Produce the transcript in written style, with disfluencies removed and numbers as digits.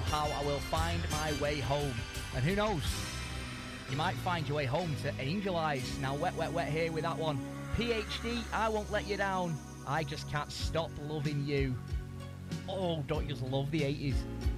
somehow I will find my way home. And who knows, you might find your way home to Angel Eyes. Now, wet, wet, wet here with that one. PhD, I won't let you down. I just can't stop loving you. Oh, don't you just love the 80s?